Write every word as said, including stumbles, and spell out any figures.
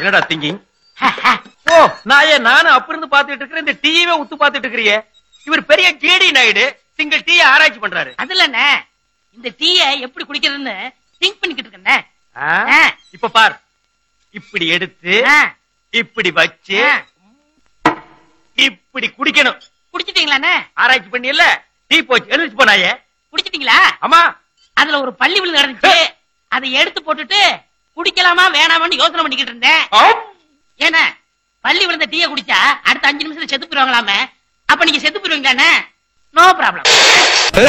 என்னடா திங்கிங்? ஓ நான் ஏன் நானும் அப்ப இருந்து பாத்துட்டு இருக்கிறேன், இந்த டீயவே உத்து பாத்துட்டு இருக்கிறியே. இவர் பெரிய ஜேடி நாயுடு சிங்கிள் டீ ஆராய்ச்சி பண்றாரு. அதுல இந்த டீய எப்படி குடிக்கிறதுன்னு திங்க் பண்ணிக்கிட்டு இருக்கேன். இப்ப பார், இப்படி எடுத்து இப்படி வச்சு இப்படி குடிக்கணும். குடிச்சிட்டீங்களா? ஆராய்ச்சி பண்ணி இல்ல டீ போச்சு எழுதிச்சு போனாயே. குடிச்சிட்டீங்களா? ஆமா. அதுல ஒரு பள்ளி விழுந்து நடந்துச்சு, அதை எடுத்து போட்டுட்டு குடிக்கலாமா வேணாமான்னு யோசனை பண்ணிக்கிட்டு இருந்தேன். ஏன்னா பள்ளி விழுந்த டீய குடிச்சா அடுத்த அஞ்சு நிமிஷத்துல செத்து போயிருவாங்களாமே. அப்ப நீங்க செத்து போயிருவீங்களாண்ணே? No problem.